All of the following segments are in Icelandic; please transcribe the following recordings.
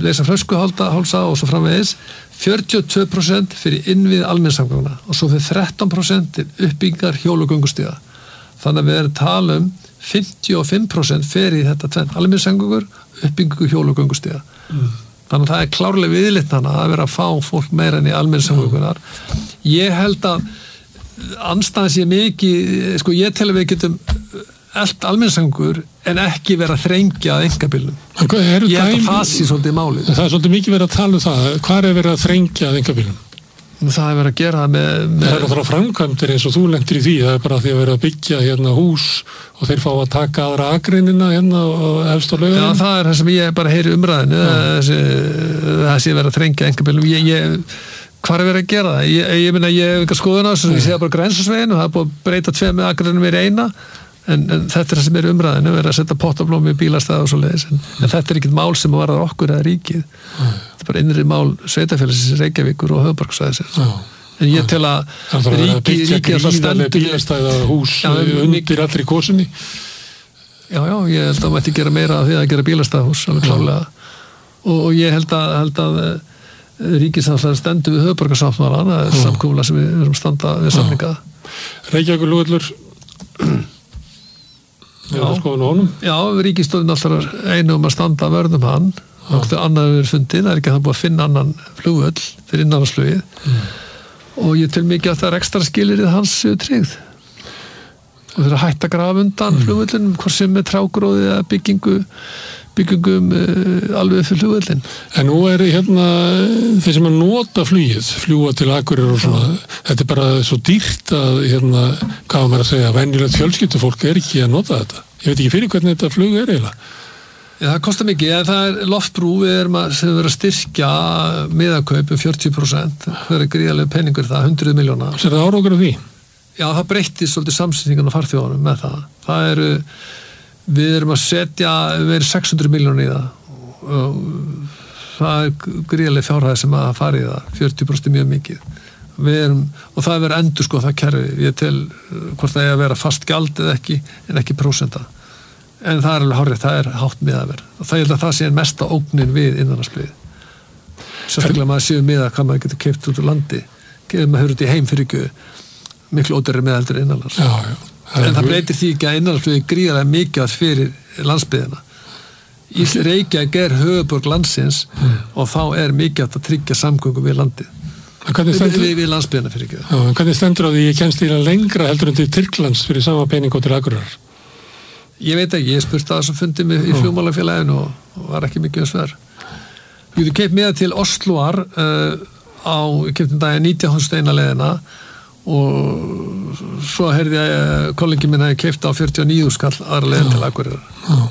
leysa flöskuhálsa og svo framvegis, 42% fyrir innvið almenningssamgangna og svo fyrir 13% til uppbyggingar hjól- og göngustíga. Þannig að við erum tala 55% fyrir þetta tvennt, almenningssamgangur, uppbyggingu hjól- og göngustíga. Þannig að það klárlega viðlitnana að vera að fá fólk meira enn í almenningssamgöngunar. Ég held að andstæðan sé mikið, sko ég tel að við getum almenningssamgöngur en ekki vera að þrengja að einkabílnum. Ég held að það sé svolítið málið. Það svolítið mikið verið að tala það. Hvar verið að þrengja að einkabílnum? Það verið að gera það með... Það náttúrulega framkvæmdir eins og þú lentir í því. Það bara því að vera að byggja hérna hús og þeir fá að taka aðra akreinina hérna og efst á laugunum. Já, það það sem ég bara heyri umræðinu. Það sé verið að þrengja einkabílnum. Hvar verið að gera það? Ég meina, ég hef enga skoðun á þessu. Ég sé bara Grensásveginn og það búið að breyta 2 akreinum í eina. En þetta það sem umræðinu, að setja pottablóm í bílastæði og svo leiðis. En þetta ekkert mál sem varðar okkur eða ríkið. Þetta bara innri mál sveitafélagsins Reykjavíkur og höfuðborgarsvæðisins. En ég tel að ríkið alltaf stendur bílastæða hús undir allri kosunni. Já, ég held að mætti gera meira af því að gera bílastæðahús, alveg klárlega. Og ég held að ríkið stendur við höfuðborgarsáttmálann, það er samkomulag sem við erum standa við samninga. Reykjavíkurflugvöllur Já, ríkisstjórnin alltaf einu að standa vörðum hann og annar hefur fundið, það ekki að það búið að finna annan flugvöll fyrir innanlandsflugið og ég tel mikið að það er ekstra skilyrðið hans séu tryggð og þeir að hætta grafa undan flugvöllunum, hvort sem með trágróði eða byggingum alveg fyrir flugvöllin. En nú hérna þeir sem að nota flugið, fljúga til Akureyrar og svona, þetta bara svo dýrt að hvað maður að segja, venjulegt fjölskyldufólk ekki að nota þetta. Ég veit ekki fyrir hvernig þetta flug eiginlega. Já, það kostar mikið, en það loftbrú sem verið að styrkja miðakaup 40%, það gríðarlega peningur það, 100 milljóna. Sér það árangur af því? Já, það breyttist svolítið samsetningan á farþjóðunum með það. Við erum að setja, við erum 600 milljónir í það og það gríðarlega fjárhæð sem að fara í það, 40% mjög mikið. Og það verið endur sko það kerfi, ég tel hvort það er að vera fast gjald eða ekki, en ekki prósenta. En það alveg hárið, það hátt miðaverð. Og það held að það sé mesta ógnin við innanlandsflugið. Sérstaklega maður séu miða hvað maður getur keypt út úr landi, maður hefur út í heim fyrir ekki miklu ódýrari miðaldur innanlands. En það breytir því ekki að innanlandsflugið gríðarlega mikið fyrir landsbyggðina. Reykjavík höfuðborg landsins og þá mikið að tryggja samgöngu við landið. Við landsbyggðina fyrir ekki. En hvernig stendur á því ég kemst í lengra heldur en til Tyrklands fyrir sama pening og til Akureyrar? Ég veit ekki, ég spurt það sem fundi mig í flugmálafélaginu og var ekki mikið sver. Ég keypt miða til Osloar ég keypti daginn 19 steina leiðina og svo heyrði ég kollegin minn að ég keypti á 49 skall aðra leiðin til Akureyrar.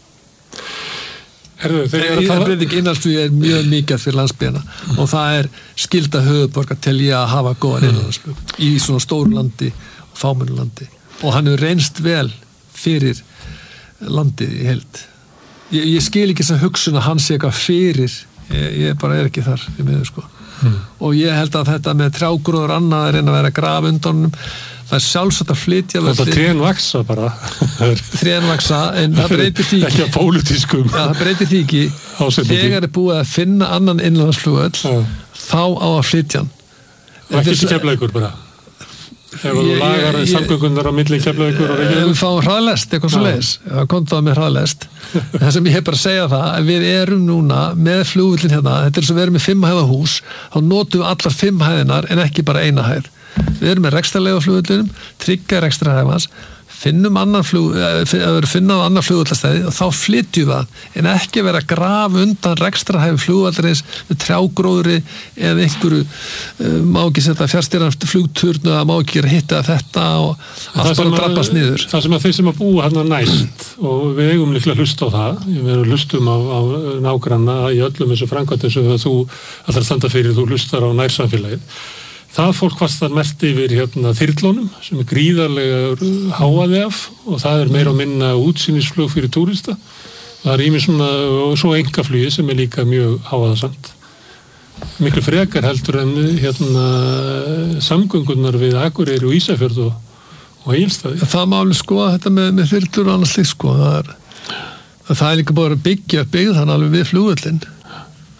Breyting innanlandsflug mjög mikið fyrir landsbyggðina og það skylda höfuðborgar til ég að hafa góðan innanlandsflug í svona stóru landi og fámennu landi og hann hefur reynst vel fyrir landið í heild. Ég skil ekki þess að hugsun að hann sé eitthvað fyrir, ég bara ekki þar í miður sko. Og ég held að þetta með trjágróður annað reyna að vera að grafa undan það sjálfsagt að flytja þetta trén vaksa bara trén vaksa, en það breytir því ekki að pólitískum það breytir því ekki þegar búið að finna annan innanlandsflugvöll þá á að flytja hann og ekki til Keflavíkur bara ef þú lagar samgöngunar á milli Keflavíkur og Reykjavíkur við fáum hraðlest, eitthvað svo leiðis það kom það með hraðlest það sem ég bara segja það, að við erum núna með flugvöllin hérna, þetta sem við erum með 5 hæða hús, þá notum við allar 5 hæðinar en ekki bara eina hæð við erum með rekstrarlega flugvöllunum, tryggja rekstrarhæfans finna annan flugvöllastæði og þá flytjum við en ekki vera að grafa undan rekstrarhæfi flugvallarins með trjágróðri eða einhverju má ekki setja fjárstýran flugturnu eða má ekki hitta þetta og allt bara drabbast niður. Það sem að þeir sem að búa hérna næst og við eigum líklega hlust á það við erum hlustum á nágranna í öllum þessu framkvæmdum sem þú allar standa fyrir þú hlustar á nærsamfélagið það fólk fast þar mest yfir þyrlunum sem gríðarlega háaði af og það meira og minna útsýnisflug fyrir túrista. Það ýmis svona og svo einkaflugi sem líka mjög háaðasamt. Miklu frekar heldur en samgöngunar við Akureyri og Ísafjörð og Egilsstaði. Það má alveg skoða þetta með þyrlur og annars slíkt sko. Það líka bara byggja þannig alveg við flugvöllin.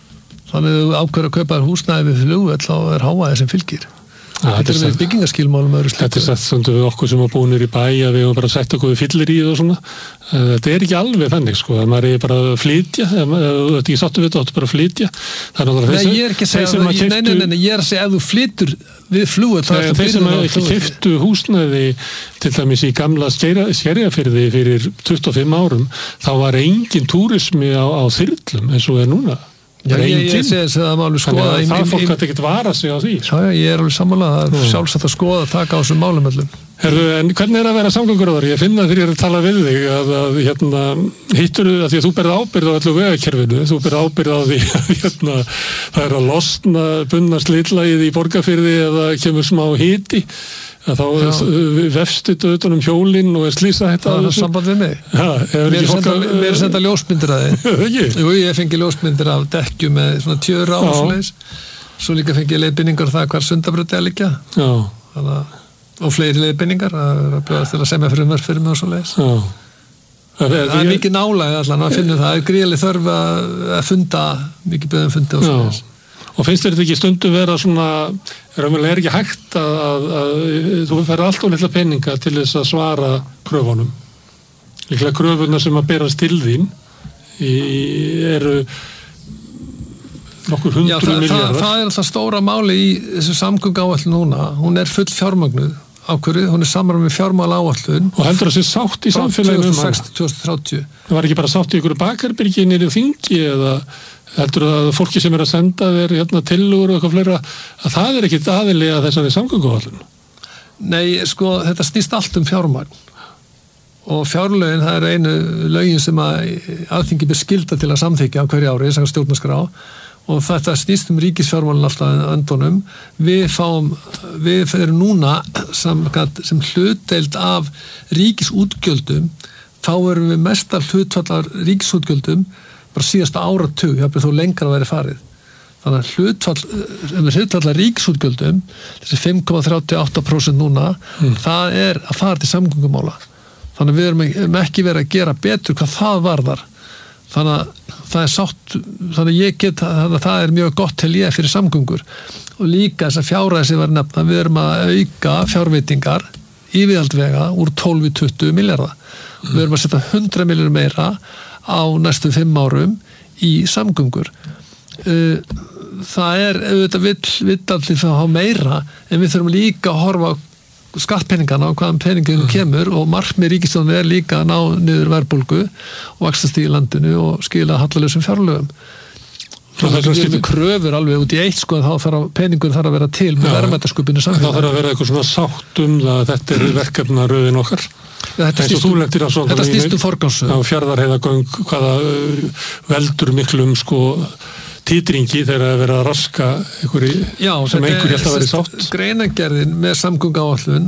þannig að þú ákveður að kaupa húsnæði við flugvöll þá hávaði sem fylgir. Þetta með byggingaskilmálum öðru slíku. Þetta sagt stundu við okkur sem var búinir í bæ að við bara sett okkur við fyllir í og svona. Þetta ekki alveg þannig sko, að maður bara að flytja, þetta ekki sáttu við þetta, bara að flytja. Nei, ég ekki að segja nei, ég að segja ef þú flytur við flugvöll þá þeir sem ekki keyptu húsnæði til dæmis í gamla Skerjafirði fyrir 25 árum, þá var engin túrismi á þyrlum eins og núna. Já, ég segi þess að maður skoða það fólk hætti ekkert vara sig á því. Já, ég alveg sammála það sjálfsagt að skoða að taka á þessum málum öllum. Herðu, en hvernig að vera samgönguráðari? Ég finna þegar ég að tala við þig að hitturðu að því að þú berð ábyrgð á öllu vegakerfinu, þú berð ábyrgð á því að það að losna bundna slitlagið í Borgarfirði eða kemur smá hiti að þá vefstu utan hjólinn og slýsa þetta. Það er samband við mig. Mér senda ljósmyndir að þið. Jú, ég fengi ljósmyndir af dekkjum með svona tjöra á svoleiðis. Svo líka fengi ég leiðbeiningar það hvar Sundabraut að liggja. Og fleiri leiðbeiningar að bjóðast til að semja fyrir mig og svoleiðis. Það er mikið nálæg allan að finna það. Það er gríðarleg þörf að funda, mikið beðum fundi og svoleiðis. Og finnst þér þetta ekki stundum vera svona, er ekki hægt að þú færð allt of litla peninga til þess að svara kröfunum. Líklega kröfuna sem að berast til þín eru nokkur 100 milljarðar. Það er alltaf stóra máli í þessu samgönguáætlun núna. Hún er full fjármögnuð ákvörðu, hún er samræmi með fjármálaáætlun. Og heldur það sé sátt í samfélaginu um hana? 2030. Það var ekki bara sátt í ykkur bakarbyrgi niður í þingi eða heldur að fólki sem að senda þér tillögur og eitthvað fleira, að það er ekkit aðili að þessari samgönguáætlun? Nei, sko, þetta snýst allt um fjármagn. Og fjárlögin, það er einu lögin sem að Alþingi ber skylda til að samþykkja á hverju ári, samkvæmt stjórnarskrá, og þetta snýst um ríkisfjármálin alltaf öndunum. Við erum núna sem hlutdeild af ríkisútgjöldum, þá erum við mestar hlutfallar ríkisútgjöldum bara síðasta áratug, ég hafði þó lengra að vera farið. Þannig að hlutfallar ríkisútgjöldum, þessi 5,38% núna, það er að fara til samgöngumála. Þannig að við erum ekki verið að gera betur hvað það varðar. Þannig að það er sátt, þannig að það er mjög gott til ég fyrir samgöngur. Og líka þess að fjárhæð sem var nefna, við erum að auka fjárveitingar í viðhaldvega úr 12-20 milljarða. Við erum að setja 100 milljarður meira á næstu 5 árum í samgöngur. Það er auðvitað vill allir það hafa meira, en við þurfum líka að horfa á skattpeningana og hvaðan peningin kemur, og markmið ríkisstjórnar er líka að ná niður verðbólgu og vaxtastig í landinu og skila hallalausum fjárlögum. Það er kröfur alveg út í eitt, sko, þá þarf peningur þarf að vera til með verðmætasköpunu samfélag. Það þarf að vera eitthvað svona sátt það að þetta er verkefnaröðin okkar. Þetta snýst forgangsröð. Fjarðarheiðargöng, hvaða veldur miklum titringi þegar að vera að raska sem einhver held að vera sátt. Greinagerðin með samgönguáætlun,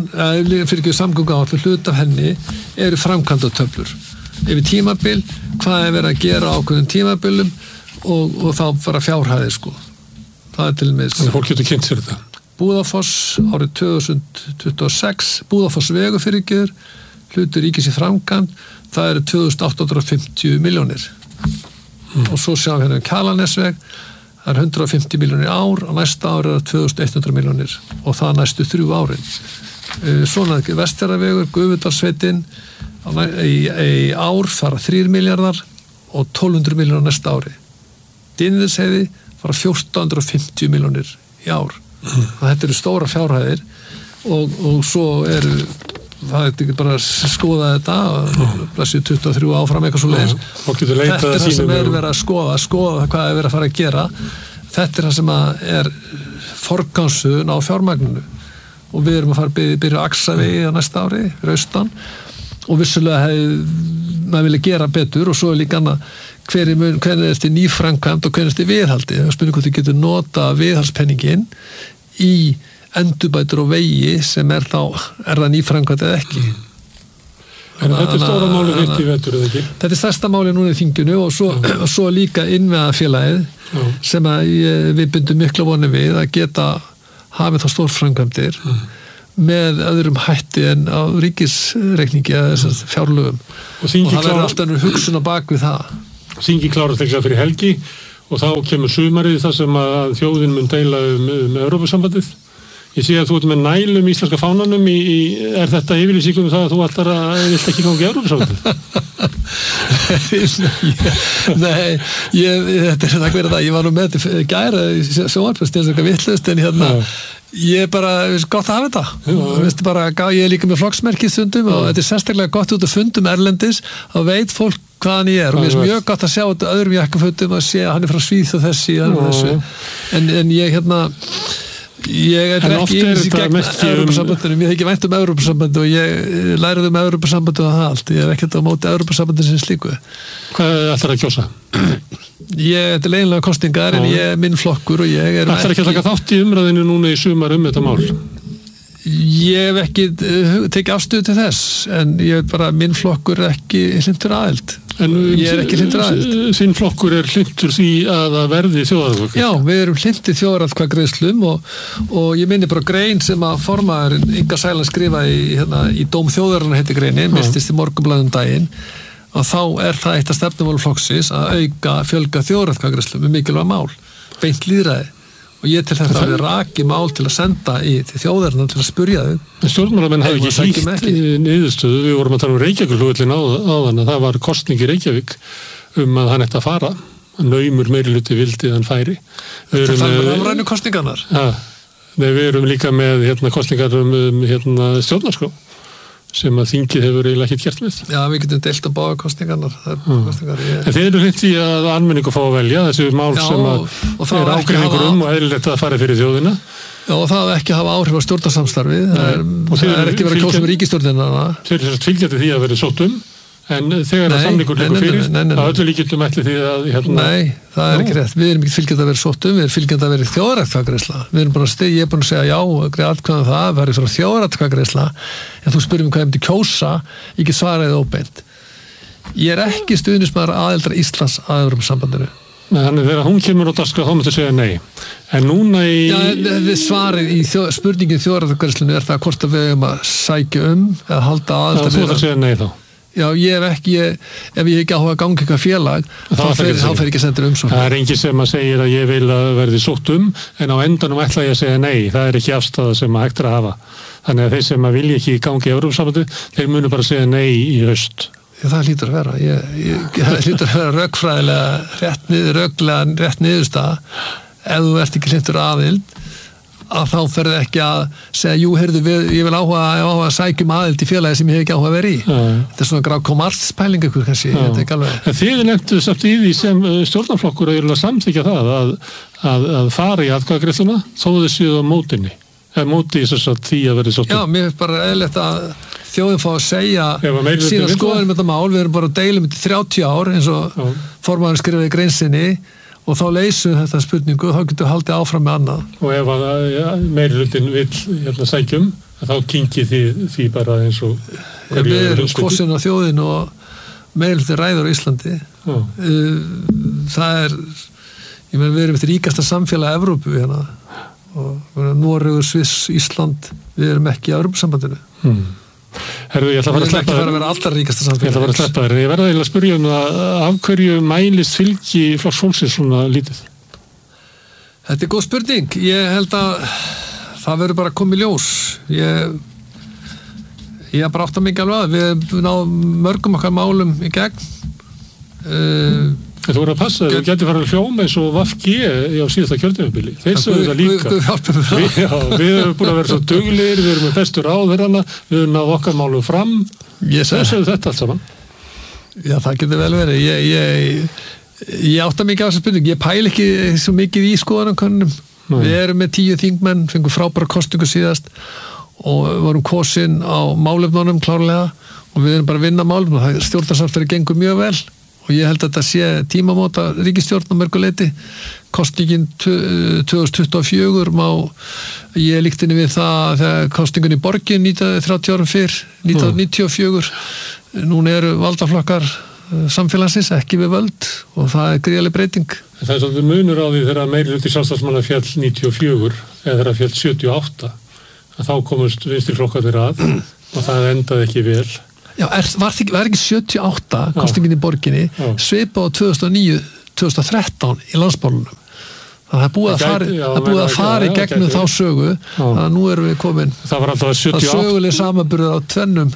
hlut af henni eru framkvæmdatöflur. Yfir tímabil, hvað er verið að gera á ákveðnum tímabilum og þá bara fjárhæðir Það er til með Þannig fólk getur kynnt sér þetta. Búðafoss árið 2026, Búðafoss vegufyrirgjöður, hlutur ríkis í framkvæmd, það eru 2850 milljónir. Og svo sjáum við hérna Kjalarnesveg, það er 150 milljónir ár, á næsta ári er það 2100 milljónir og það næstu 3 árin. Svona Vestfjarðavegur, Gufudalssveitin, í ár fara 3 milljarðar og 1200 milljónir næsta ári. Dynjandisheiði fara 1450 milljónir í ár. Þetta eru stóra fjárhæðir og svo það er ekki bara að skoða þetta blessið 23 áfram eitthvað svo leiðis. Þetta er það sem er verið að skoða hvað er verið að fara að gera. Þetta er það sem er forgangsröðun á fjármagninu og við erum að byrja að aksa við á næsta ári, austan, og vissulega maður vilja gera betur, og svo er líka annað hvernig er þetta nýframkvæmd og hvernig er þetta viðhaldi. Það spyrir hvort þið getur nota viðhaldspenningin í endurbætur og vegi sem er það nýframkvæmd eða ekki. Þetta er stóra máli hitt í vetur, eða ekki? Þetta er stærsta máli núna í þinginu og svo líka innviðafélagið sem við bindum mikla vonir við að geta hafið þá stórframkvæmdir með öðrum hætti en á ríkisreikningi eða þessar fjárlögum. Og það verður alltaf hugsun á bak við það. Þingi klárast ekki fyrir helgi og þá kemur sumarið þar sem að þjóðin mun deila Evrópusambandið. Ég sé að þú ert með nælum íslenska fánanum er þetta yfirlýsingum það að þú alltaf vilt ekki ganga í Evrópusambandið? Nei, þetta er það hverja það, ég var nú með þetta gæra sjónvarpast eins og eitthvað vitlaust en hérna ég er bara, gott að hafa þetta ég er líka með flokksmerki stundum og þetta er sérstaklega gott út af fundum erlendis og veit fólk hvaðan ég er og mér er mjög gott að sjá þetta öðrum jakkafötum og sé að hann er frá Svíþjóð og þessi en ég ég er ekki í gegn Evrópusambandinu, ég hef ekki vænt Evrópusambandu og ég lærið Evrópusambandu og það allt, ég er ekkert á móti Evrópusambandinu sem slíku. Hvað ætlar að kjósa? Þetta er leiðinlega kostingar en ég er minn flokkur og ég er ætlar ekki að taka þátt í umræðinu núna í sumar þetta mál? Ég hef ekki tekið afstöðu til þess en ég veit bara að minn flokkur er ekki hlynntur aðild. Ég er ekki hlynntur aðild. Þinn flokkur er hlynntur því að það verði þjóðaratkvæði? Já, við erum hlynntir þjóðaratkvæðagreiðslum og ég minni bara grein sem að formaðurinn Inga Sæland skrifaði í Dóm þjóðarinnar heiti greinin, mistist í Morgunblaðinu daginn og þá er það eitt af stefnumálum flokksins að fjölga þjóðaratkvæðagreiðslum með mikilvæg mál, beint lýðræði. Og ég til þetta að við raki mál til að senda til þjóðarinnar til að spurja þau. Stjórnmálamenn hafi ekki hlýtt niðurstöðu, við vorum að tala Reykjavíkurflugvöllinn áðan að það var kosning í Reykjavík að hann ætti að fara, naumur meirihluti vildi hann færi. Þetta er afrænu kosningarnar? Nei, við erum líka með kosningar stjórnarskrá sem að þingið hefur eiginlega ekki gert með. Já, við getum deilt að báða kosningarnar. En þeir eru hlynntir í að almenningu fá að velja þessi mál sem er ágreiningur og eðlilegt að fara fyrir þjóðina. Já, og það ekki að hafa áhrif á stjórnarsamstarfið. Það er ekki verið að kjósa um ríkisstjórnina. Þeir eru fylgjandi því að verið sótt en þegar að samningur liggur fyrir að öllu líkindum ætli því að Nei, það er ekki rétt. Við erum ekki fylgjandi að vera sótt við erum fylgjandi að vera þjóðaratkvæðagreiðsla. Við erum ég er búin að segja já, greið atkvæðan það verið frá þjóðaratkvæðagreiðsla en þú spyrir hvað ég myndi kjósa, ég get svaraði óbeint. Ég er ekki stuðningsmaður aðildar Íslands að Evrópusambandinu. Þannig þegar hún kemur á dagskrá þá myndi segja nei. En núna svarið í spurningin þjóðaratkvæðagreiðslunni er það hvort að við eigum að sækja eða halda aðildar. Þú ætlar að segja nei þá? Já, ef ég ekki áhuga að ganga eitthvað félag þá fer ekki að senda umsókn. Það er engin sem að segir að ég vil að verði sótt en á endanum ætla ég að segja nei. Það er ekki afstaða sem að hægt er að hafa. Þannig að þeir sem að vilja ekki gangi í Evrópusambandið, þeir munu bara segja nei í haust. Já, það hlýtur að vera. Það hlýtur að vera rökfræðilega rétt niðurstaða ef þú ert ekki hlynntur aðild að þá ferði ekki að segja jú, heyrðu, ég vil áhuga að sækjum aðild í félagi sem ég hef ekki áhuga að vera í. Þetta er svona gráð kommartspæling ykkur kannski, ég veit ekki alveg. Þið nefndu samt í því sem stjórnarflokkur að samþykja það að fara í atkvæðagreiðsluna þó þið séu á mótinni. Eða móti í þess að því að verði sóttum. Já, mér finnst bara eðlilegt að þjóðin fá að segja sína skoðanum þetta mál. Við erum bara að deila um 30 ár eins og formaðurinn skrifaði í grein sinni og þá leysum þetta spurningu og þá getum við haldið áfram með annað. Og ef að meirihlutinn vill sækjum, þá kynkið því bara eins og við erum kosin á þjóðin og meirihlutinn ræður á Íslandi. Það er, við erum eitt ríkasta samfélag Evrópu hérna og Noregur, Sviss, Ísland, við erum ekki í Evrópusambandinu. Herðu, ég ætla að fara að sleppa þér. Ég ætla að fara að sleppa þér. Ég verða eiginlega að spyrja af hverju mælist fylgi Flokks fólksins svona lítið? Þetta er góð spurning. Ég held að það verður bara að koma í ljós. Ég bara átta mikið alveg að við náðum mörgum okkar málum í gegn. Þú voru að passa, þú getur farið að hljóma eins og VG á síðasta kjörtímabili. Þeir sögðu það líka. Við erum búin að vera svo duglegir, við erum með bestu ráðherrana, við erum náð okkar málum fram. Þeir sögðu þetta allt saman. Já, það getur vel verið. Ég átta mikið á þessa spurning. Ég pæli ekki svo mikið í skoðanakönnunum. Við erum með 10 þingmenn, fengum frábæra kosningu síðast og vorum kosin á málefnunum klárlega og við erum bara að vinna málefnum. Stjórnarsamstarfið gengur mjög vel. Og ég held að þetta sé tímamóta ríkisstjórn á mörguleiti. Kosningin 2024 ég líkt henni við það þegar kosningun í borgin 30 árum fyrr, 1994. Núna eru valdaflokkar samfélagsins ekki við völd og það er gríðarleg breyting. Það er svolítið munur á því þegar meirihluti sjálfstæðismanna féll 94 eða þegar féll 78 að þá komust vinstriflokkarnir að og það endaði ekki vel. Já, var ekki 78 kosningin í borginni svipað á 2009 2013 í landsmálunum. Það er búið að fara í gegnum þá sögu, þannig að nú erum við komin það var alltaf 78 söguleg samanburður á tvennum.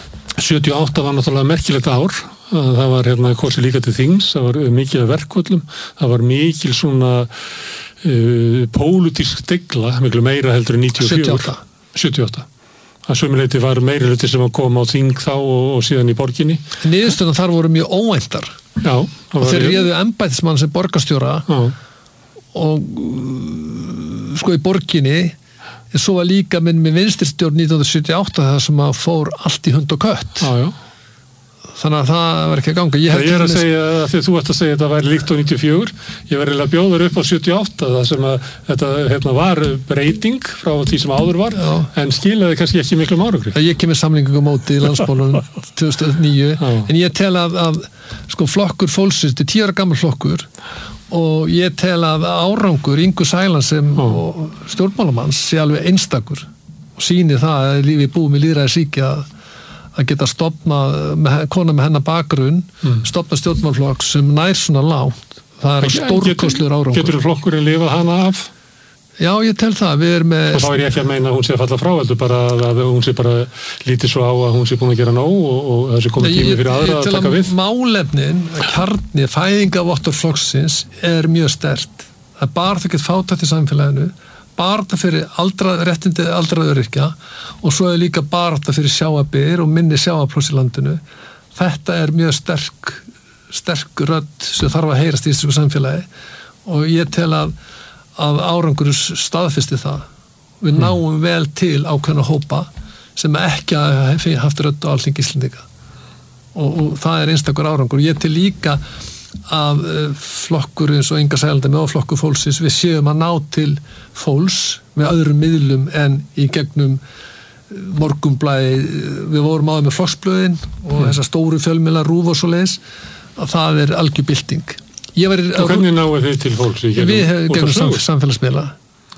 78 var náttúrulega merkilegt ár, það var kosið líka til þings, það var mikið af verkvöllum, það var mikil svona pólitísk degla, miklu meira heldur en 94. 78. Það sömuleyti var meiri hluti sem að koma á þing þá og síðan í borginni. Niðurstöðuna þar voru mjög óvæntar. Já. Og þeir réðu embættismann sem borgarstjóra og sko í borginni, en svo var líka með vinstirstjórn 1978 það sem að fór allt í hund og kött. Já. Þannig að það var ekki að ganga. Ég er að segja, þegar þú ert að segja að þetta væri líkt á 94, ég var eiginlega bjóður upp á 78, það sem að þetta var breyting frá því sem áður var, en skilaði kannski ekki miklu árangri. Ég kemur samlingum á móti í landsmálunum 2009, en ég tel að sko flokkur fólksins, þetta er 10 ára gammal flokkur, og ég tel að árangur Ingu Sæland sem stjórnmálamanns sé alveg einstakur og sýnir það að lífið búið með lýðræðisríki að geta stofnað kona með hennar bakgrunn, stofnað stjórnmálflokk sem nær svona langt. Það stórkostlegur árangur. Getur flokkurinn lifað hana af? Já, ég tel það. Við erum með... Og þá ég ekki að meina að hún sé að falla frá, heldur bara að hún sé bara lítið svo á að hún sé búin að gera nóg og þessi komið tími fyrir aðra að taka við. Ég tel að málefnin, kjarni, fæðingavottorflokksins er mjög sterkt. Það er bara það gett fátækt í samfélaginu, baráttu fyrir réttindi aldraða öryrkja og svo er líka baráttu fyrir sjávarbyggðir og minni sjávarpláss í landinu. Þetta er mjög sterk rödd sem þarf að heyrast í þessu samfélagi og ég tel að árangur staðfesti það. Við náum vel til ákveðna hópa sem ekki hafa haft rödd á Alþingi Íslendinga og það er einstakur árangur. Ég tel líka að flokkur eins og Inga Sæland með flokkur fólksins, við séum að ná til fólks með öðrum miðlum en í gegnum Morgunblaðið, við vorum áður með flokksblöðin og þessar stóru fjölmiðla RÚV og svoleiðis, að það er algjör bylting. Og hvernig náðu þið til fólks? Við hefum gegnum samfélagsmiðla.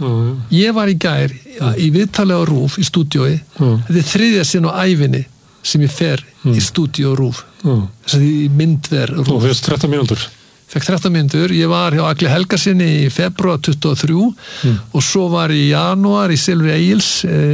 Ég var í gær í viðtali á RÚV í stúdíói, þetta er 3. sinn á ævinni sem ég fer í stúdíó RÚV. Þess að í myndver RÚV. Og fyrst 13 mínútur? Fekk 13 mínútur. Ég var hjá Agli Helgasyni í febrúar 23 og svo var í janúar í Silfri Egils,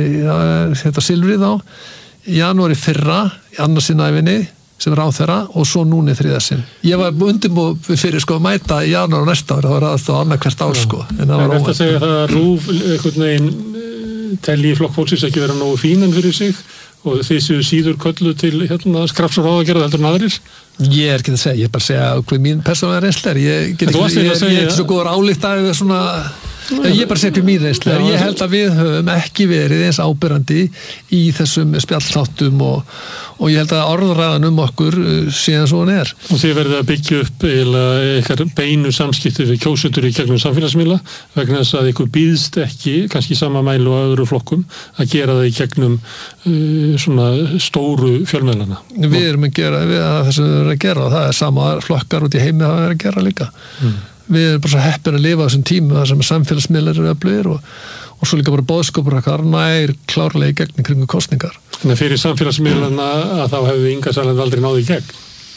þetta Silfri þá, í janúar í fyrra, í annarsinn æfinni, sem ráðherra og svo núna í 3. sinn. Ég var undirbúið fyrir að mæta í janúar og næsta ára, það var aðstæða annað hvert ár En það var óvænt. Segja það að RÚV einhvern veginn telji flokk fólksins ekki vera nógu fínan fyrir sig og þeir séu síður köllu til skrafs og ráðagerða heldur en aðrir? Ég er ekki að segja, ég er bara að segja hvað mín persónulega reynsla er. Ég er svo góður álíkt svona ég er bara að segja hvað mín reynsla er. Ég held að við höfum ekki verið eins áberandi í þessum spjallþáttum og ég held að orðræðan okkur síðan svo hann er. Og þið verðið að byggja upp eitthvað beinu samskipti við kjósendur í gegnum samfélagsmiðla vegna þess að ykkur býðst ekki, kannski sama mælu á öðru flokkum, að gera það í gegnum svona stóru fjölmiðlana. Við erum að gera það sem við erum að gera og það er sama flokkar út í heimi að vera að gera líka. Við erum bara svo heppin að lifa á þessum tíma þar sem samfélagsmiðlar eru öflugir og svo líka bara boðskapur okkar nær klárlega í gegn kringum kosningar. Þannig fyrir samfélagsmiðlana að þá hefði Inga Sæland aldrei náði í gegn?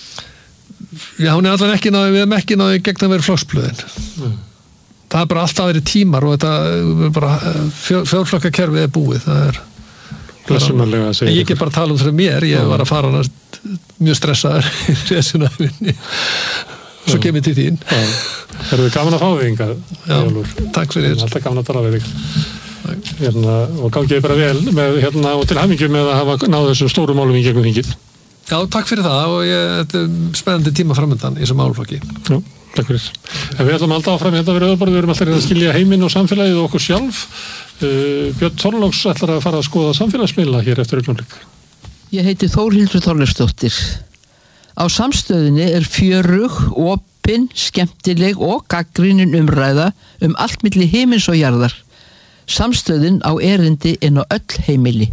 Já, hún er allan ekki náði, við hefum ekki náði í gegn að vera flokksblöðin. Það er bara alltaf verið tímar og þetta bara fjórflokkakerfið er búið. Það er blessunarlega að segja. Ég get bara að tala fyrir mér, ég var að fara mjög stressaður í resunafinni. Svo kemur til þín. Er þið gaman að fá þig, Inga? Já, takk fyrir. Alltaf gaman að tala við þig. Og gangi bara vel með, og til hamingju með að hafa náð þessum stóru málum í gegnum þingið. Já, takk fyrir það og þetta er spennandi tíma framöndan í þessum málflokki. Já, takk fyrir. En við ætlum alltaf áfram hérna við Rauðaborð, við erum alltaf að skilja heiminn og samfélagið og okkur sjálf. Björn Þorláks ætlar að fara að skoða samfélagsmiðla hér eftir augnablik. Ég heiti Þórhildur Þorleifsdóttir. Á Samstöðinni er fjörug, opin, skemmtileg og gagnrýnin umræða allt milli himins og jarðar. Samstöðin á erindi inn á öll heimili.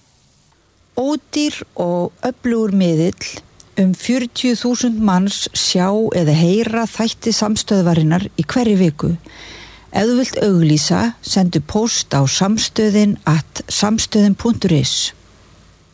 Ódýr og öflugur miðill 40.000 manns sjá eða heyra þætti Samstöðvarinnar í hverri viku. Ef þú vilt auglýsa, sendu post á samstöðin@samstöðin.is.